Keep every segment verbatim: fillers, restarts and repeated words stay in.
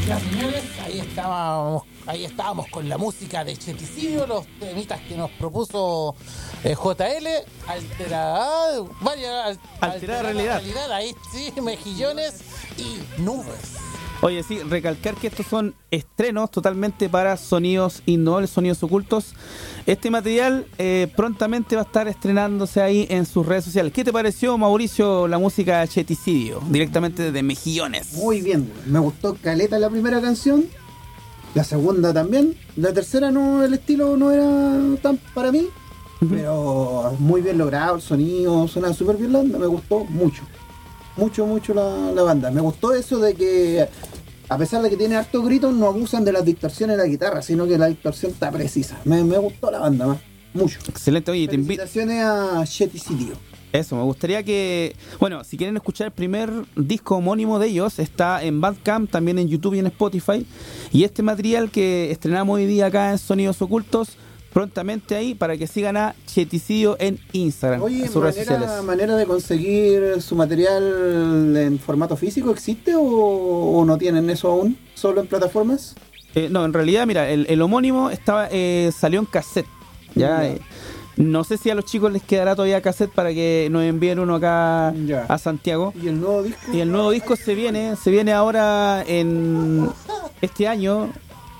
Ya, señores, ahí estábamos, ahí estábamos con la música de Cheticidio, los temitas que nos propuso eh, J L, alterada, vaya, al, alterada, alterada realidad. realidad, ahí sí, mejillones y nubes. Oye, sí, recalcar que estos son estrenos totalmente para Sonidos Innovables, Sonidos Ocultos. Este material eh, prontamente va a estar estrenándose ahí en sus redes sociales. ¿Qué te pareció, Mauricio, la música Cheticidio, directamente desde Mejillones? Muy bien, me gustó caleta la primera canción, la segunda también, la tercera no, el estilo no era tan para mí, uh-huh. pero muy bien logrado, el sonido, suena súper bien la banda, me gustó mucho. Mucho, mucho la, la banda. Me gustó eso de que, a pesar de que tiene hartos gritos, no abusan de las distorsiones de la guitarra, sino que la distorsión está precisa. Me, me gustó la banda, más, mucho. Excelente, oye, te invito. Felicitaciones a Cheticidio. Eso, me gustaría que, bueno, si quieren escuchar el primer disco homónimo de ellos, está en Bandcamp, también en YouTube y en Spotify. Y este material que estrenamos hoy día acá en Sonidos Ocultos, prontamente ahí para que sigan a Cheticidio en Instagram. Oye, en sus redes manera, sociales. ¿manera de conseguir su material en formato físico existe o, o no tienen eso aún? ¿Solo en plataformas? Eh, no, en realidad, mira, el, el homónimo estaba eh, salió en cassette. Ya, eh, no sé si a los chicos les quedará todavía cassette para que nos envíen uno acá ya. a Santiago. ¿Y el nuevo disco? Y el nuevo disco se viene, se viene ahora en este año.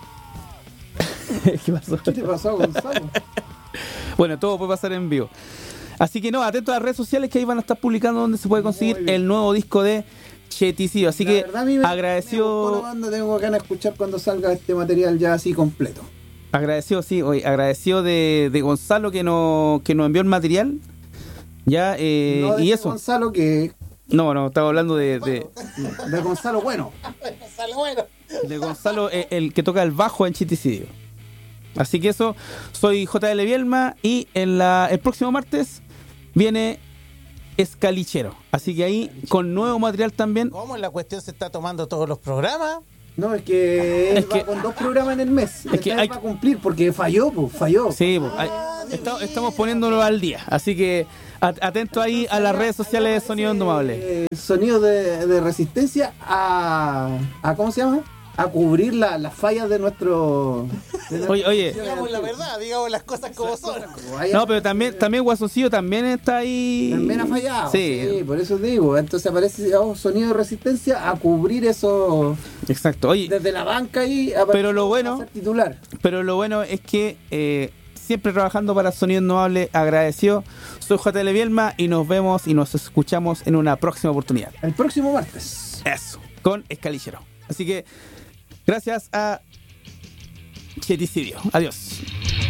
¿Qué pasó? ¿Qué te pasó, Gonzalo? Bueno, todo puede pasar en vivo. Así que no, atentos a las redes sociales que ahí van a estar publicando donde se puede conseguir el nuevo disco de Cheticidio. Así la que verdad, a mí me, agradecido. Me la banda, tengo ganas de escuchar cuando salga este material ya así completo. Agradecido, sí, hoy agradecido de, de Gonzalo que nos que nos envió el material. Ya, eh, no de y eso. Gonzalo que. No, no, estaba hablando de. De, de Gonzalo Bueno. Gonzalo Bueno. De Gonzalo, el, el que toca el bajo en Cheticidio. Así que eso, soy J L Bielma y en la, el próximo martes viene Escalichero. Así que ahí con nuevo material también. ¿Cómo la cuestión se está tomando todos los programas? No, es que él es va que, con dos programas en el mes. Es que hay va a cumplir porque falló, pues, falló. Sí, pues, hay, está, estamos poniéndolo al día. Así que atento ahí a las redes sociales de Sonido Indomable. Eh, sonido de, de resistencia a, a. ¿Cómo se llama? A cubrir la, las fallas de nuestro... De oye, oye. Digamos la verdad, digamos las cosas como son. No, pero también, también Guasoncillo también está ahí... También ha fallado. Sí. sí, por eso digo. Entonces aparece oh, sonido de resistencia a cubrir eso... Exacto. Oye, desde la banca ahí... Pero lo bueno... Ser titular. Pero lo bueno es que... Eh, siempre trabajando para Sonido Innovable, agradecido. Soy J L Bielma y nos vemos y nos escuchamos en una próxima oportunidad. El próximo martes. Eso, con Escalichero. Así que... Gracias a Cheticidio. Adiós.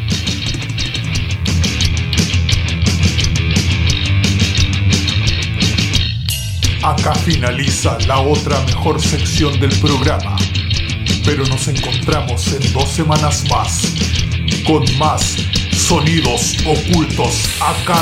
Acá finaliza la otra mejor sección del programa. Pero nos encontramos en dos semanas más con más Sonidos Ocultos acá